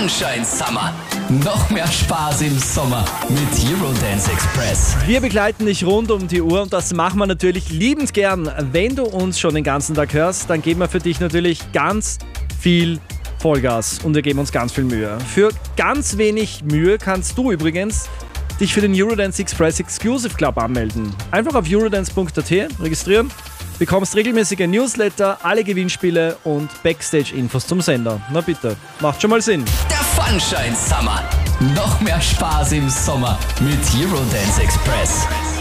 Sunshine Summer. Noch mehr Spaß im Sommer mit Eurodance Express. Wir begleiten dich rund um die Uhr und das machen wir natürlich liebend gern. Wenn du uns schon den ganzen Tag hörst, dann geben wir für dich natürlich ganz viel Vollgas und wir geben uns ganz viel Mühe. Für ganz wenig Mühe kannst du übrigens dich für den Eurodance Express Exclusive Club anmelden. Einfach auf eurodance.at registrieren, bekommst regelmäßige Newsletter, alle Gewinnspiele und Backstage-Infos zum Sender. Na bitte, macht schon mal Sinn. Der Sunshine Summer. Noch mehr Spaß im Sommer mit Eurodance Express.